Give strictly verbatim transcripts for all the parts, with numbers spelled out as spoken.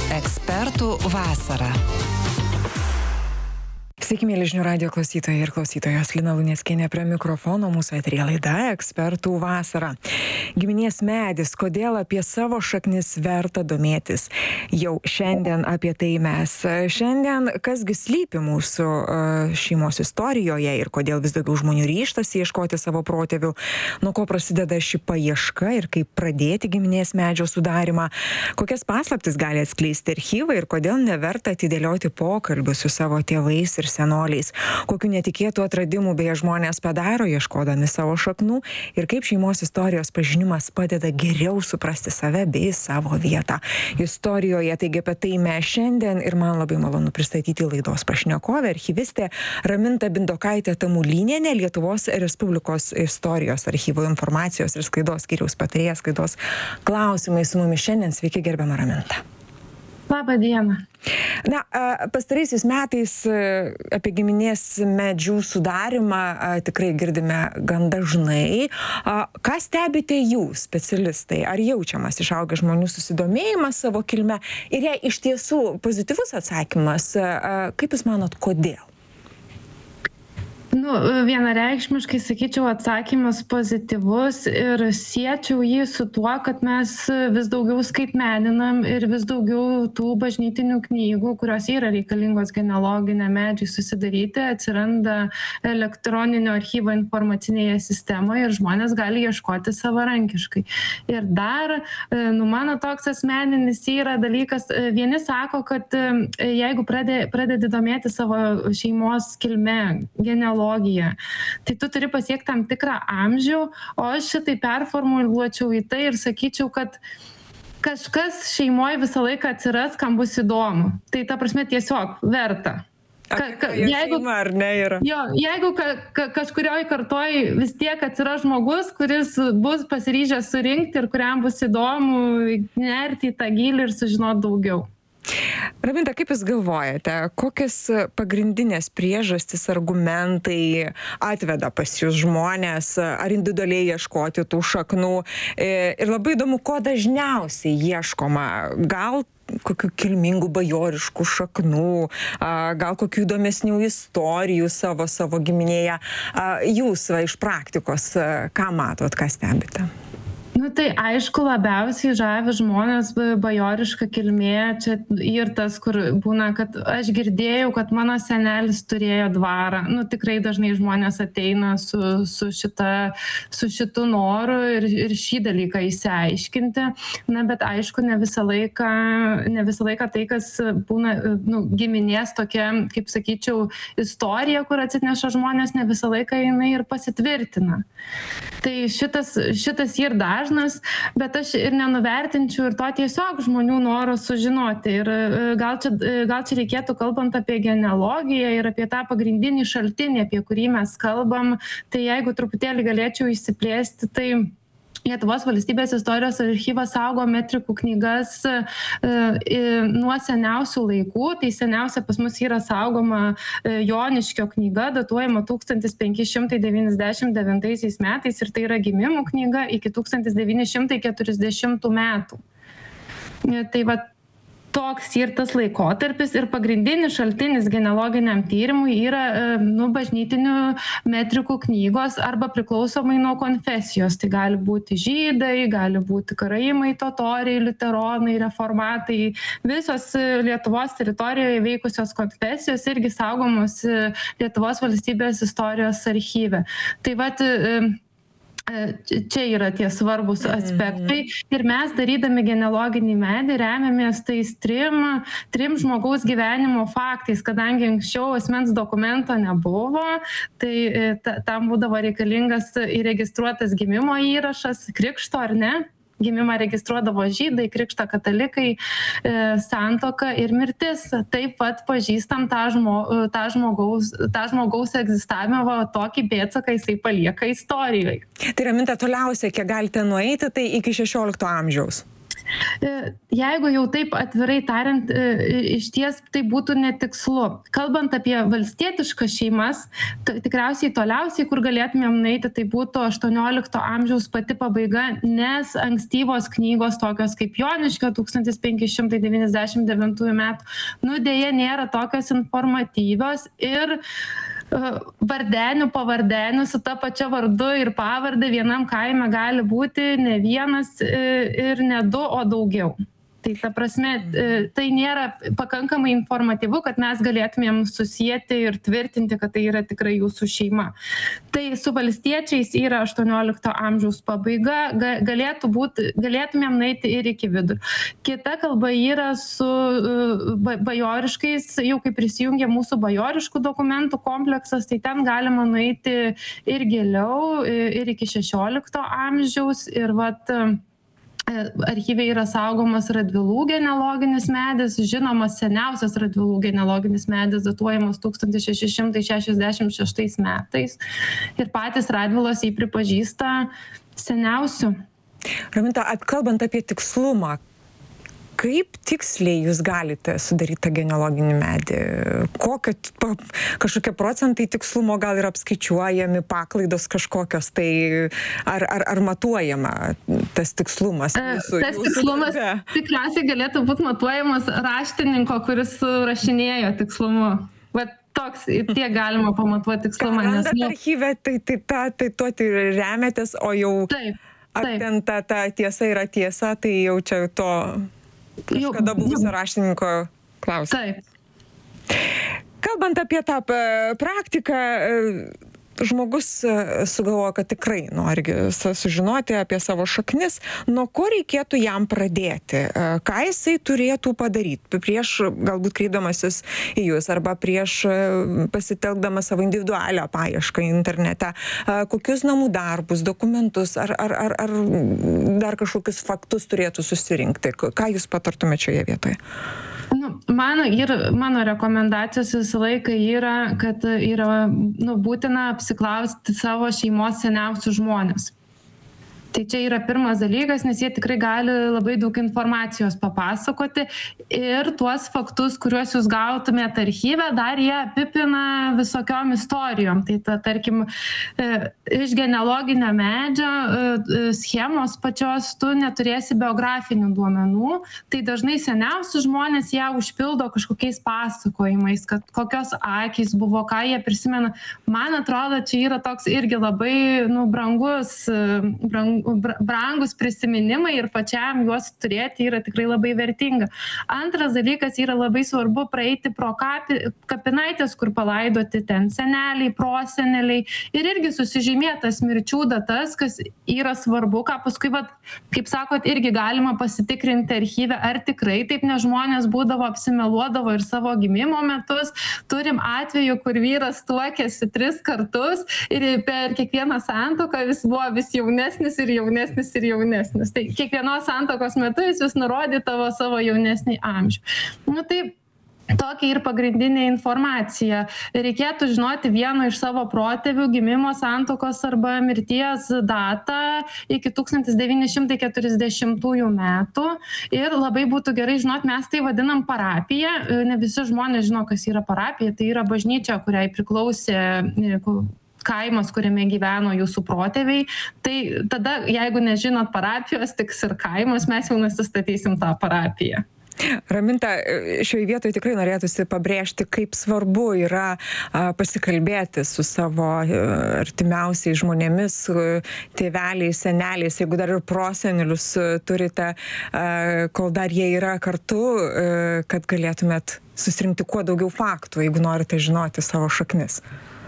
Ekspertų vasara. Sveiki, mėly žinių radijo klausytojai ir klausytojos. Lina Luneckienė prie mikrofono, mūsų eteryje laida Ekspertų vasara. Giminės medis, kodėl apie savo šaknis verta domėtis. Jau šiandien apie tai mes. Šiandien, kasgi slypi mūsų šeimos istorijoje ir kodėl vis daugiau žmonių ryžtasi ieškoti savo protėvių, nuo ko prasideda ši paieška ir kaip pradėti giminės medžio sudarimą, kokias paslaptis gali atskleisti archyvai ir kodėl neverta atidėlioti pokalbių su savo tėvais ir senoliais, kokių netikėtų atradimų beje žmonės padaro, ieškodami savo šaknų ir kaip šeimos istorijos pažinimas padeda geriau suprasti save bei savo vietą istorijoje. Taigi apie tai mes šiandien ir man labai malonu pristatyti laidos pašnekovę, archyvistė Raminta Bindokaitė Tamulynienė, Lietuvos Respublikos istorijos archyvo informacijos ir sklaidos skyriaus patarėja sklaidos klausimai su mumis šiandien. Sveiki, gerbiama Raminta. Labą dieną. Na, pastaraisiais metais apie giminės medžių sudarimą tikrai girdime gan dažnai. Ką stebite jūs, specialistai? Ar jaučiamas išaugęs žmonių susidomėjimas savo kilme? Ir jei iš tiesų pozityvus atsakymas, kaip jūs manot, kodėl? Nu, vienareikšmiškai sakyčiau, atsakymas pozityvus ir siečiau jį su tuo, kad mes vis daugiau skaitmeninam ir vis daugiau tų bažnytinių knygų, kurios yra reikalingos genealoginiam medžiui susidaryti, atsiranda elektroninio archyvo informacinėje sistemoje ir žmonės gali ieškoti savarankiškai. Ir dar, nu, mano toks asmeninis yra dalykas, vieni sako, kad jeigu pradedi, pradedi domėti savo šeimos kilme, genealogija, tai tu turi pasiekti tam tikrą amžių, o aš šitai performuluočiau į tai ir sakyčiau, kad kažkas šeimoje visą laiką atsiras, kam bus įdomu. Tai ta prasme tiesiog verta. Ka, ka, jeigu, ar ne yra? Jo, jeigu ka, ka, kažkurioj kartoj vis tiek atsiras žmogus, kuris bus pasiryžęs surinkti ir kuriam bus įdomu nerti į tą gylį ir sužinoti daugiau. Raminta, kaip jūs galvojate, kokias pagrindinės priežastis, argumentai atveda pas jūs žmonės, ar individualiai ieškoti tų šaknų? Ir labai įdomu, ko dažniausiai ieškoma. Gal kokių kilmingų bajoriškų šaknų, gal kokių įdomesnių istorijų savo, savo giminėje. Jūs va, iš praktikos, ką matot, ką stebite? Nu tai aišku, labiausiai žavi žmonės bajoriška kilmė, čia ir tas, kur būna, kad aš girdėjau, kad mano senelis turėjo dvarą. Nu tikrai dažnai žmonės ateina su, su, šita, su šitu noru ir, ir šį dalyką įsiaiškinti. Na bet aišku, ne visą laiką, ne visą laiką tai, kas būna nu, giminės tokia, kaip sakyčiau, istorija, kur atsineša žmonės, ne visą laiką jinai ir pasitvirtina. Tai šitas, šitas ir dažnas, bet aš ir nenuvertinčiau ir to tiesiog žmonių noro sužinoti. Ir gal čia, gal čia reikėtų, kalbant apie genealogiją ir apie tą pagrindinį šaltinį, apie kurį mes kalbam, tai jeigu truputėlį galėčiau išsiplėsti, tai Lietuvos valstybės istorijos archyvas saugo metrikų knygas e, nuo seniausių laikų. Tai seniausia pas mus yra saugoma e, Joniškio knyga, datuojama tūkstantis penki šimtai devyniasdešimt devintaisiais metais ir tai yra gimimų knyga iki tūkstantis devyni šimtai keturiasdešimtų metų. E, tai va, toks ir tas laikotarpis ir pagrindinis šaltinis genealoginiam tyrimui yra nu, bažnytinių metrikų knygos arba priklausomai nuo konfesijos. Tai gali būti žydai, gali būti karaimai, totoriai, liuteronai, reformatai. Visos Lietuvos teritorijoje veikusios konfesijos irgi saugomos Lietuvos valstybės istorijos archyve. Tai vat, čia yra tie svarbus aspektai ir mes darydami genealoginį medį remiamės tais trim, trim žmogaus gyvenimo faktais, kadangi anksčiau asmens dokumento nebuvo, tai tam būdavo reikalingas įregistruotas gimimo įrašas, krikšto ar ne. Gimimą registruodavo žydai, krikštą katalikai, e, santuoka ir mirtis. Taip pat pažįstam tą, žmo, tą, žmogaus, tą žmogaus egzistavimą, tokį pėdsaką jisai palieka istorijoje. Tai Raminta, toliausia, kiek galite nueiti, tai iki šešiolikto amžiaus. Jeigu jau taip atvirai tariant, iš ties tai būtų netikslu. Kalbant apie valstietiškas šeimas, tikriausiai toliausiai, kur galėtumėm nueiti, tai būtų aštuoniolikto amžiaus pati pabaiga, nes ankstyvos knygos tokios kaip Joniškio tūkstantis penki šimtai devyniasdešimt devintųjų metų, nu dėja nėra tokios informatyvios ir vardenių, pavardenių su ta pačia vardu ir pavardė vienam kaime gali būti ne vienas ir ne du, o daugiau. Tai ta prasme, tai nėra pakankamai informatyvu, kad mes galėtumėm susijęti ir tvirtinti, kad tai yra tikrai jūsų šeima. Tai su valstiečiais yra aštuoniolikto amžiaus pabaiga, galėtų būti, galėtumėm nueiti ir iki vidurio. Kita kalba yra su bajoriškais, jau kai prisijungia mūsų bajoriškų dokumentų kompleksas, tai ten galima nueiti ir giliau, ir iki šešiolikto amžiaus. Ir vat archyve yra saugomas Radvilų genealoginis medis, žinomas seniausias Radvilų genealoginis medis, datuojamas tūkstantis šeši šimtai šešiasdešimt šeštais metais. Ir patys Radvilos jį pripažįsta seniausiu. Raminta, kalbant apie tikslumą, kaip tiksliai jūs galite sudaryti tą genealoginį medį? Kokio kažkokie procentai tikslumo gal yra apskaičiuojami, paklaidos kažkokios, tai ar, ar, ar matuojama tas tikslumas? Jūsų, tas tikslumas jūsų tikriausiai galėtų būti matuojamas raštininko, kuris rašinėjo tikslumu. Vat toks, tiek galima pamatuoti tikslumą. Ką randat archyve, tai, tai, tai, tai tuo tai remiatės, o jau taip, ar taip. ten ta, ta tiesa yra tiesa, tai jau čia to kažkada buvusio raštininko klausimas. Taip. Kalbant apie tą praktiką, žmogus sugalvoja, kad tikrai nori sužinoti apie savo šaknis, nuo ko reikėtų jam pradėti, ką jisai turėtų padaryti prieš galbūt kreipdamasis į jūs arba prieš pasitelkdamas savo individualią paiešką internete, kokius namų darbus, dokumentus ar, ar, ar, ar dar kažkokius faktus turėtų susirinkti. Ką jūs patartumėte šioje vietoje? Nu, mano, ir, mano rekomendacijos visą laiką yra, kad yra nu, būtina apsiklausti savo šeimos seniausius žmonės. Tai čia yra pirmas dalykas, nes jie tikrai gali labai daug informacijos papasakoti ir tuos faktus, kuriuos jūs gautumėte archyve, dar jie apipina visokiom istorijom. Tai ta, tarkim, iš genealoginio medžio schemos pačios tu neturėsi biografinių duomenų, tai dažnai seniausi žmonės ją užpildo kažkokiais pasakojimais, kad kokios akys buvo, ką jie prisimena. Man atrodo, čia yra toks irgi labai nu, brangus, brangus brangus prisiminimai ir pačiam juos turėti yra tikrai labai vertinga. Antras dalykas yra labai svarbu praeiti pro kapi, kapinaitės, kur palaidoti ten seneliai, proseneliai ir irgi susižymėtas mirčių datas, kas yra svarbu, ką paskui, vat, kaip sakot, irgi galima pasitikrinti archyve, ar tikrai taip, nes žmonės būdavo apsimeluodavo ir savo gimimo metus. Turim atvejų, kur vyras tuokėsi tris kartus ir per kiekvieną santuoką vis buvo vis jaunesnis ir jaunesnis ir jaunesnis. Tai kiekvienos santuokos metu jis vis nurodydavo savo jaunesnį amžių. Nu, tai tokia ir pagrindinė informacija. Reikėtų žinoti vieno iš savo protėvių gimimo, santuokos arba mirties datą iki tūkstantis devyni šimtai keturiasdešimtųjų metų. Ir labai būtų gerai žinoti, mes tai vadinam parapija. Ne visi žmonės žino, kas yra parapija. Tai yra bažnyčia, kuriai priklausė kaimas, kuriame gyveno jūsų protėviai. Tai tada, jeigu nežinot parapijos, tiks ir kaimas, mes jau nusistatysim tą parapiją. Raminta, šioje vietoje tikrai norėtųsi pabrėžti, kaip svarbu yra pasikalbėti su savo artimiausiais žmonėmis, tėveliais, seneliais, jeigu dar ir prosenelius turite, kol dar jie yra kartu, kad galėtumėt susirinkti kuo daugiau faktų, jeigu norite žinoti savo šaknis.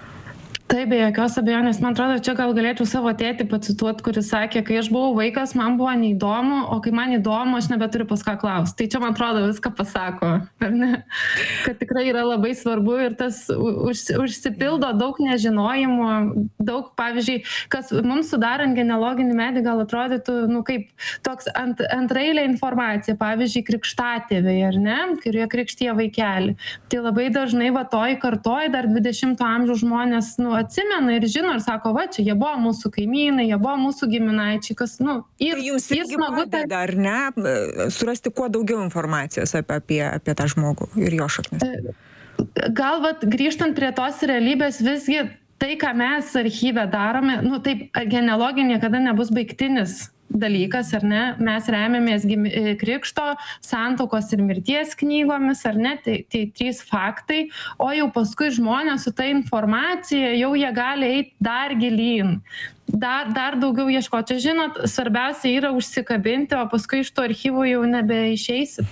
Taip, be jokios abejonės. Man atrodo, čia gal galėčiau savo tėtį pacituoti, kuris sakė, kai aš buvau vaikas, man buvo neįdomu, o kai man įdomu, aš nebeturiu pas ką klausti. Tai čia, man atrodo, viską pasako, ar ne? Kad tikrai yra labai svarbu ir tas už, užsipildo daug nežinojimo, daug, pavyzdžiui, kas mums sudarant genealoginį medį gal atrodytų, nu, kaip toks ant, antrailė informacija, pavyzdžiui, krikštatėviai, ar ne, kurie krikštija vaikelį. Tai labai dažnai va toj kartoj dar dvidešimto amžiaus žmonės, nu, atsimena ir žino ir sako, va, čia jie buvo mūsų kaimynai, jie buvo mūsų giminaičiai, kas, nu, ir tai jums irgi smagu, padeda, ar ne, surasti kuo daugiau informacijos apie, apie, apie tą žmogų ir jo šaknis? Gal, vat, grįžtant prie tos realybės, visgi tai, ką mes archyve darome, nu, taip, genealogija niekada nebus baigtinis dalykas, ar ne, mes remiamės krikšto, santuokos ir mirties knygomis, ar ne, tai, tai trys faktai, o jau paskui žmonės su ta informacija jau jie gali eiti dar gilyn. Dar, dar daugiau ieškoti. Čia, žinot, svarbiausia yra užsikabinti, o paskui iš to archyvų jau nebeišeisit.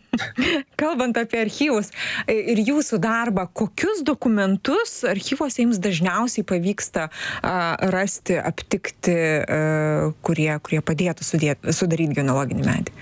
Kalbant apie archyvus ir jūsų darbą, kokius dokumentus archyvuose jums dažniausiai pavyksta a, rasti, aptikti, a, kurie, kurie padėtų sudėti, sudaryti genealoginį medį?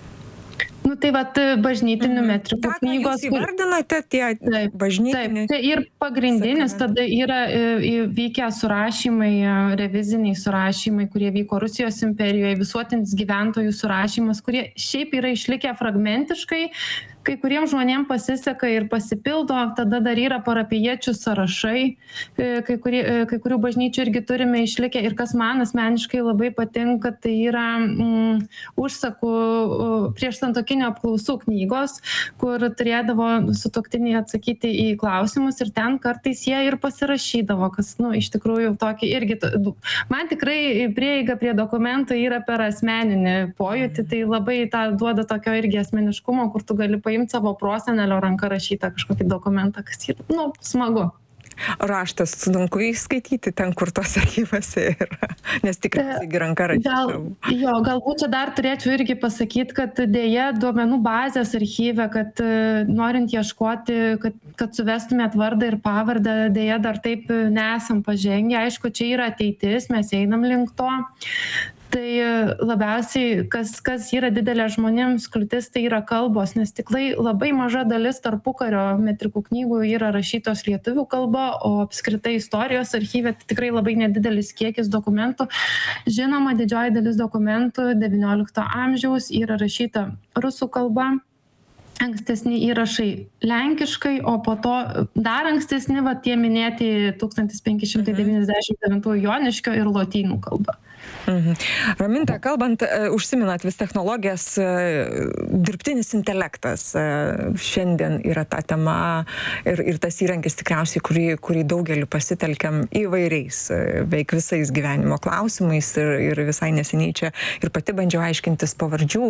Nu, tai vat bažnytinių metrikų Ta, knygos. Jūs įvardinote tie taip, bažnytiniai. Taip, tai ir pagrindinis tada yra vykę surašymai, reviziniai surašymai, kurie vyko Rusijos imperijoje, visuotinis gyventojų surašymas, kurie šiaip yra išlikę fragmentiškai. Kai kuriems žmonėms pasiseka ir pasipildo, tada dar yra parapijiečių sąrašai, kai, kurie, kai kurių bažnyčių irgi turime išlikę. Ir kas man asmeniškai labai patinka, tai yra mm, užsakų prieš santuokinio apklausų knygos, kur turėdavo sutuoktiniai atsakyti į klausimus ir ten kartais jie ir pasirašydavo, kas, nu, iš tikrųjų tokį irgi, man tikrai prieiga prie dokumentų yra per asmeninį pojūtį, tai labai tą duoda tokio irgi asmeniškumo, kur tu gali paimti savo prosenelio ranką rašytą kažkokį dokumentą, kas yra, nu, smagu. Raštas sunku įskaityti ten, kur tos archyvose yra, nes tikriausiai ranka rašyta. Gal, jo, galbūt čia dar turėčiau irgi pasakyti, kad dėja duomenų bazės archyve, kad norint ieškoti, kad, kad suvestumėt vardą ir pavardę, dėja dar taip nesam pažengę. Aišku, čia yra ateitis, mes einam link to. Tai labiausiai, kas, kas yra didelė žmonėms kliūtis, tai yra kalbos, nes tikrai labai maža dalis tarpukario metrikų knygų yra rašytos lietuvių kalba, o apskritai istorijos archyve tai tikrai labai nedidelis kiekis dokumentų. Žinoma, didžioji dalis dokumentų devyniolikto amžiaus yra rašyta rusų kalba. Ankstesni įrašai lenkiškai, o po to dar ankstesni, va, tie minėti tūkstantis penki šimtai devyniasdešimt devintųjų joniškio ir lotynų kalba. Mhm. Raminta, kalbant, užsiminat vis technologijas, dirbtinis intelektas šiandien yra ta tema ir, ir tas įrankis tikriausiai, kurį, kurį daugelį pasitelkiam įvairiais, beveik visais gyvenimo klausimais ir, ir visai neseniai čia ir pati bandžiau aiškintis pavardžių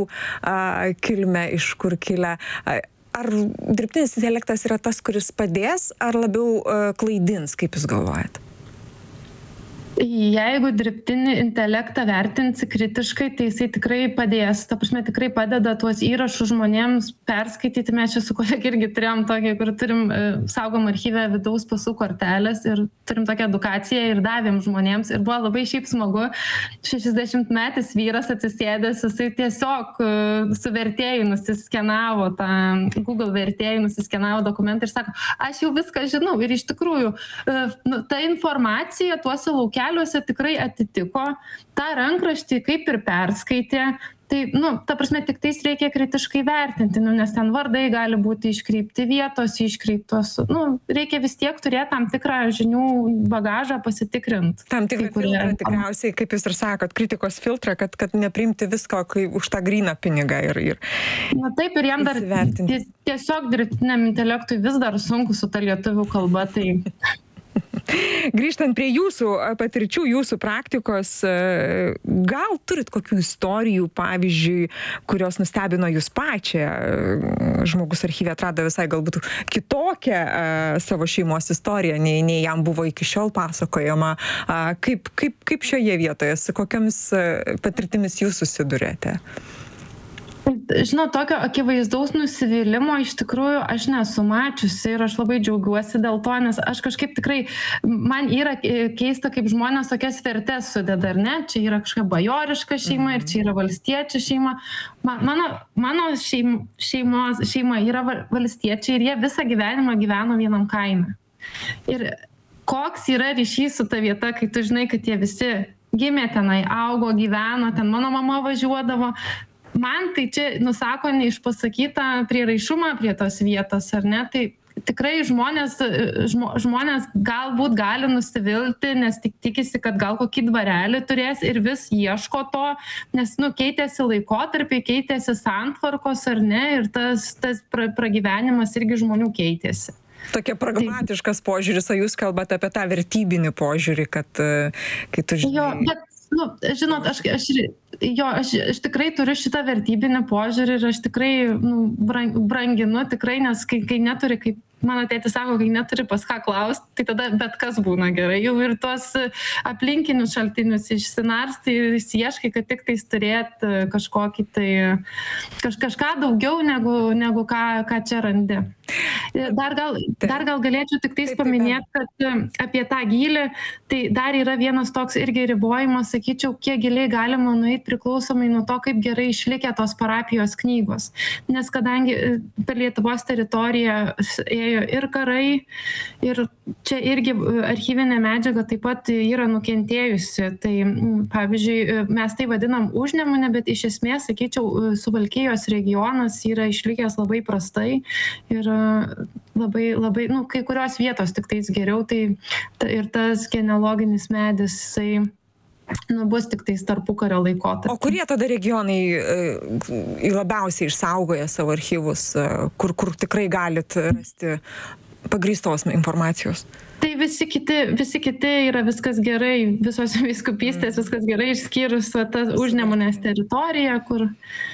kilmę, iš kur kilę. Ar dirbtinis intelektas yra tas, kuris padės, ar labiau klaidins, kaip jūs galvojate? Jeigu dirbtinį intelektą vertinsi kritiškai, tai jisai tikrai padės. Ta prasme, tikrai padeda tuos įrašus žmonėms perskaityti. Mes čia su kolega irgi turėjom tokį, kur turim saugom archyve vidaus pasų kortelės ir turim tokią edukaciją ir davėm žmonėms. Ir buvo labai šiaip smagu. šešiasdešimtmetis vyras atsisėdęs, jisai tiesiog su vertėju nusiskenavo tą, Google vertėju nusiskenavo dokumentą ir sako, aš jau viską žinau. Ir iš tikrųjų, nu, ta informacija tuose laukiausiai tikrai atitiko, tą rankraštį kaip ir perskaitė, tai, nu, ta prasme, tik tais reikia kritiškai vertinti, nu, nes ten vardai gali būti iškreipti, vietos iškreiptos, nu, reikia vis tiek turėti tam tikrą žinių bagažą pasitikrinti. Tam tikrą filtrą tikriausiai, kaip jūs ir sakot, kritikos filtrą, kad, kad nepriimti visko kaip už tą gryną pinigą ir, ir Na taip, ir jam dar tiesiog dirbtiniam intelektui vis dar sunku su ta lietuvių kalba, tai... Grįžtant prie jūsų patirčių, jūsų praktikos, gal turit kokių istorijų, pavyzdžiui, kurios nustebino jūs pačią? Žmogus archyve atrado visai galbūt kitokią savo šeimos istoriją, nei, nei jam buvo iki šiol pasakojama. Kaip, kaip, kaip šioje vietoje, su kokiamis patirtimis jūs susidurėte? Žinau, tokio akivaizdaus nusivylimo iš tikrųjų aš nesu mačiusi ir aš labai džiaugiuosi dėl to, nes aš kažkaip tikrai, man yra keista, kaip žmonės tokias vertes sudeda, ar ne? Čia yra kažkokia bajoriška šeima ir čia yra valstiečių šeima. Mano, mano šeim, šeimos, šeima yra valstiečiai ir jie visą gyvenimą gyveno vienam kaime. Ir koks yra ryšys su ta vieta, kai tu žinai, kad jie visi gimė tenai, augo, gyveno, ten mano mama važiuodavo. Man tai čia nusako neišpasakytą prieraišumą prie tos vietos, ar ne? Tai tikrai žmonės, žmo, žmonės galbūt gali nusivilti, nes tik tikisi, kad gal kokį dvarelį turės ir vis ieško to, nes, nu, keitėsi laikotarpiai, keitėsi santvarkos ar ne, ir tas, tas pra, pragyvenimas irgi žmonių keitėsi. Tokia pragmatiškas požiūris, o jūs kalbate apie tą vertybinį požiūrį, kad kai tu žinai... Jo, bet, nu, žinot, aš, aš, jo, aš, aš tikrai turiu šitą vertybinį požiūrį ir aš tikrai, nu, branginu, tikrai, nes kai, kai neturi, kaip mano tėtis sako, kai neturi pas ką klausti, tai tada bet kas būna gerai. Jau ir tuos aplinkinius šaltinius išsinarsti ir išieškai, kad tik tais turėt kažkokį tai, kaž, kažką daugiau negu, negu ką, ką čia randi. Dar gal, dar gal galėčiau tik tais paminėti, kad apie tą gylį, tai dar yra vienas toks irgi ribojimas, sakyčiau, kiek giliai galima nueiti priklausomai nuo to, kaip gerai išlikę tos parapijos knygos. Nes kadangi per Lietuvos teritoriją ėjo ir karai, ir čia irgi archyvinė medžiaga taip pat yra nukentėjusi. Tai pavyzdžiui, mes tai vadinam Užnemunę, bet iš esmės, sakyčiau, Suvalkijos regionas yra išlikęs labai prastai ir labai, labai, nu, kai kurios vietos tik tais geriau, tai ta, ir tas genealoginis medis, jisai nu, bus tik tais tarpukario laikotarpiu. O kurie tada regionai e, labiausiai išsaugoja savo archyvus, e, kur, kur tikrai galit rasti pagrįstos informacijos? Tai visi kiti, visi kiti yra viskas gerai, visos vyskupystės viskas gerai, išskyrus tą Užnemunės teritoriją, kur...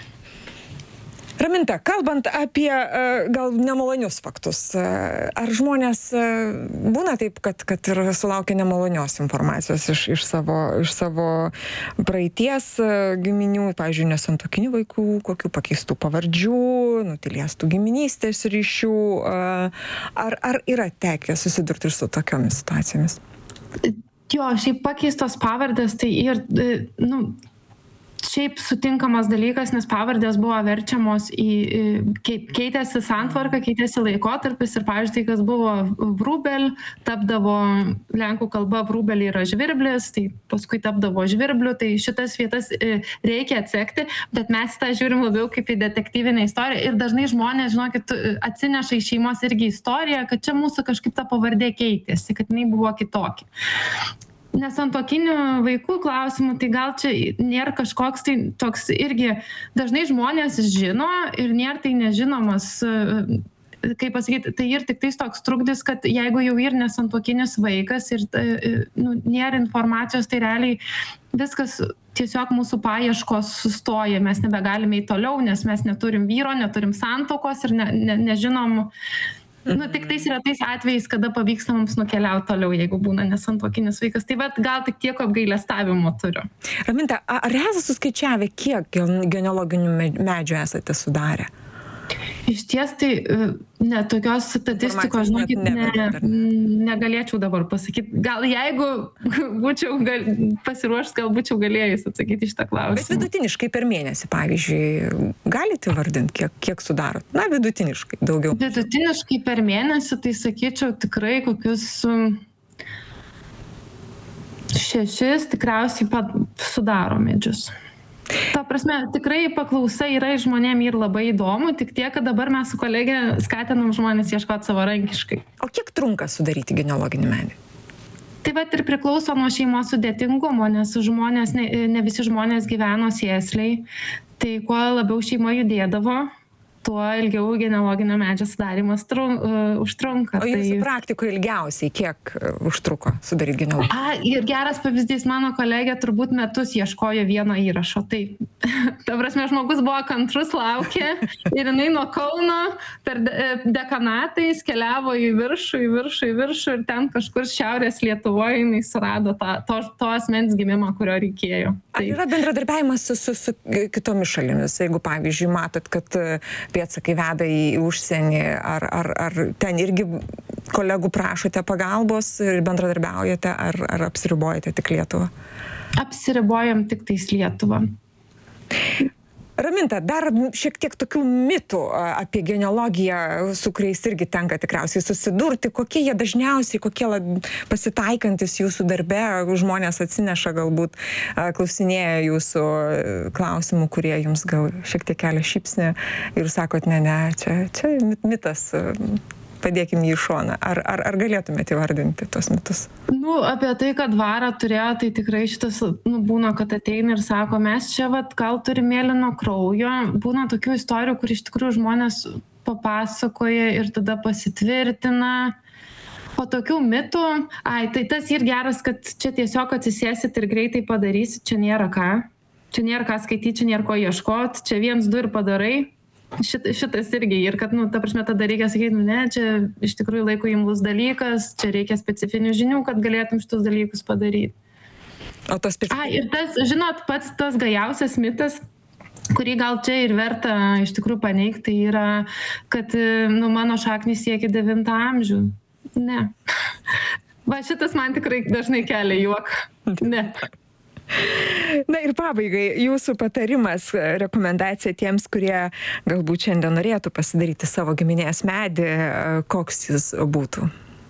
Raminta, kalbant apie gal nemalonius faktus, ar žmonės būna taip, kad, kad ir sulaukia nemalonios informacijos iš, iš, savo, iš savo praeities giminių, pavyzdžiui, nesantuokinių vaikų, kokių pakeistų pavardžių, nutiliestų giminystės ryšių, ar, ar yra tekę susidurti ir su tokiomis situacijomis? Jo, šiaip pakeistos pavardės, tai ir, nu, šiaip sutinkamas dalykas, nes pavardės buvo verčiamos į, keitėsi santvarka, keitėsi laikotarpis ir, pavyzdžiui, tai, kas buvo Vrubel, tapdavo lenkų kalba Vrubel yra žvirblis, tai paskui tapdavo žvirbliu, tai šitas vietas reikia atsekti, bet mes tą žiūrim labiau kaip į detektyvinę istoriją ir dažnai žmonės, žinokit, atsineša iš šeimos irgi istoriją, kad čia mūsų kažkaip ta pavardė keitėsi, kad jinai buvo kitokia. Nesantuokinių vaikų klausimų, tai gal čia nėra kažkoks tai toks irgi, dažnai žmonės žino ir nėra tai nežinomas, kaip pasakyti, tai ir tik tais toks trukdis, kad jeigu jau ir nesantuokinis vaikas ir nu, nėra informacijos, tai realiai viskas tiesiog mūsų paieškos sustoja, mes nebegalime į toliau, nes mes neturim vyro, neturim santuokos ir ne, ne, nežinom. Nu, tik tais yra tais atvejais, kada pavyksta mums nukeliauti toliau, jeigu būna nesantuokinis vaikas. Tai vat, gal tik tiek apgailestavimo turiu. Raminta, ar esate suskaičiavę, kiek genealoginių medžių esate sudarę? Iš ties tai ne, tokios statistikos, žinokit, ne, negalėčiau dabar pasakyti. Gal jeigu būčiau gal, pasiruošęs, gal būčiau galėjus atsakyti šitą klausimą. Bet vidutiniškai per mėnesį, pavyzdžiui, galite vardinti, kiek, kiek sudarot? Na, vidutiniškai daugiau. Vidutiniškai per mėnesį, tai sakyčiau, tikrai kokius šešis tikriausiai pat sudaro medžius. Ta prasme, tikrai paklausa yra žmonėm ir labai įdomu, tik tiek, kad dabar mes su kolegė skatinam žmonės ieškoti savarankiškai. O kiek trunka sudaryti genealoginį medį? Tai vat ir priklauso nuo šeimos sudėtingumo, nes žmonės, ne, ne visi žmonės gyveno sėsliai, tai kuo labiau šeima judėdavo, tuo ilgiau genealoginio medžio sudarimas trun, uh, užtrunka. O jūsų tai... praktikoje ilgiausiai kiek uh, užtruko sudaryti genealoginį? A, ir geras pavyzdys, mano kolegė turbūt metus ieškojo vieno įrašo. Tai, ta prasme, žmogus buvo kantrus, laukė ir jinai nuo Kauno per de, dekanatais keliavo į viršų, į viršų, į viršų ir ten kažkur šiaurės Lietuvoje jinai surado tą, to, to asmens gimimą, kurio reikėjo. Tai... Ar yra bendradarbiavimas su, su, su kitomis šalimis? Jeigu, pavyzdžiui, matot, kad pėdsakai veda į užsienį, ar, ar, ar ten irgi kolegų prašote pagalbos ir bendradarbiaujate, ar, ar apsiribojate tik Lietuvą? Apsiribojam tik tais Lietuvą. Raminta, dar šiek tiek tokių mitų apie genealogiją, su kuriais irgi tenka tikriausiai susidurti. Kokie jie dažniausiai, kokie pasitaikantis jūsų darbe, žmonės atsineša galbūt, klausinėja jūsų klausimų, kurie jums gal šiek tiek kelia šypsnį ir sakot, ne, ne, čia, čia mitas. padėkim jį į šoną. Ar, ar, ar galėtumėte įvardinti tos mitus? Nu, apie tai, kad dvarą turėjo, tai tikrai šitas, nu, būna, kad ateina ir sako, mes čia, vat, gal turi mėlyno kraujo. Būna tokių istorijų, kur iš tikrųjų žmonės papasakoja ir tada pasitvirtina. Po tokių mitų, ai, tai tas ir geras, kad čia tiesiog atsisėsit ir greitai padarysit, čia nėra ką. Čia nėra ką skaityti, čia nėra ko ieškoti, čia viens, du ir padarai. Šit, šitas irgi. Ir kad, nu, ta prasme, tada reikia sakyti, nu, ne, čia iš tikrųjų laiko imlus dalykas, čia reikia specifinių žinių, kad galėtum šitus dalykus padaryti. O tas specifinis... Ai, ir tas, žinot, pats tas gajausias mitas, kurį gal čia ir verta iš tikrųjų paneigti, tai yra, kad, nu, mano šaknys siekia devintą amžių. Ne. Va, šitas man tikrai dažnai kelia juoką. Ne. Na ir pabaigai, jūsų patarimas, rekomendacija tiems, kurie galbūt šiandien norėtų pasidaryti savo giminės medį, koks jis būtų?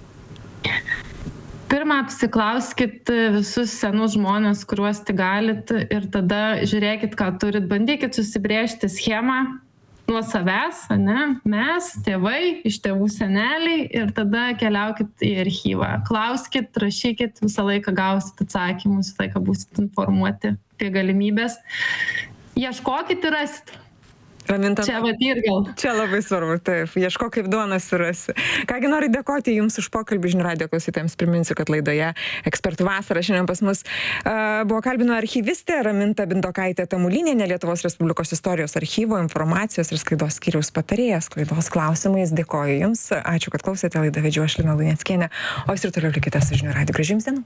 Pirma, apsiklauskit visus senus žmonės, kuriuos tik galit, ir tada žiūrėkit, ką turit, bandykit susibrėžti schemą nuo savęs, ne? Mes, tėvai, iš tėvų seneliai, ir tada keliaukit į archyvą. Klauskit, rašykit, visą laiką gausit atsakymus, visą laiką būsit informuoti apie galimybės. Ieškokit ir rasit. Raminta, čia vat ir gal. Čia labai svarbu, taip. Ieškok kaip duonos surasi. Kągi, noriu dėkoti Jums už pokalbį, žinių radijo klausytojams. Priminsiu, kad laidoje Ekspertų vasara šiandien pas mus uh, buvo kalbino archyvistė Raminta Bindokaitė Tamulynienė, Lietuvos Respublikos istorijos archyvo, informacijos ir sklaidos skyriaus patarėjas sklaidos klausimais. Dėkoju Jums. Ačiū, kad klausėte. Laidą vedžiau aš, Lina Luneckienė. O Jūs ir toliau likite su žinių radiju. Gražių Jums dienų.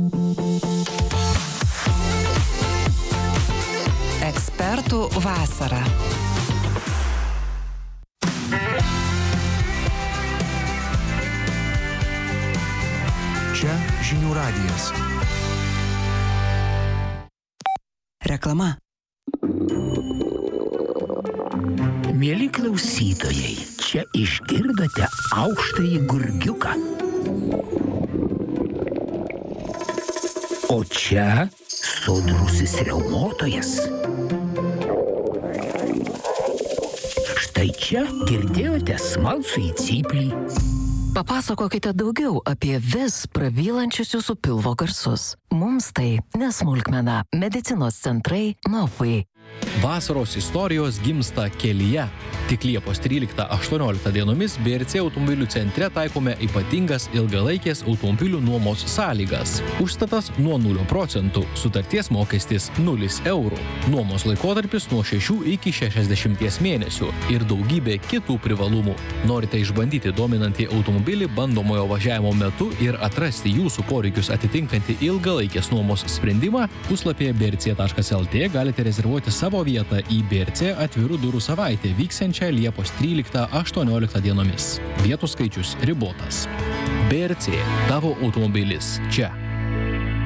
Ekspertų vasara. Čia žinių radijas. Reklama. Mieli klausytojai, čia išgirdote aukštąjį gurgiuką. O čia sodrusis riaumotojas. Štai čia girdėjote smalsųjį cyplį. Papasakokite daugiau apie vis prabylančius jūsų pilvo garsus. Mums tai nesmulkmena. Medicinos centrai Nofai. Vasaros istorijos gimsta kelyje. Tik Liepos tryliktą aštuonioliktą dienomis B R C automobilių centre taikome ypatingas ilgalaikės automobilių nuomos sąlygas. Užstatas nuo nulio procentų, sutarties mokestis nulis eurų. Nuomos laikotarpis nuo šešių iki šešiasdešimties mėnesių ir daugybė kitų privalumų. Norite išbandyti dominantį automobilį bandomojo važiavimo metu ir atrasti jūsų poreikius atitinkantį ilgalaikės nuomos sprendimą? Puslapyje b r c taškas l t galite rezervuoti savo vietą į B R C atvirų durų savaitę vyksiančią Liepos tryliktą aštuonioliktą dienomis. Vietų skaičius ribotas. B R C, tavo automobilis čia.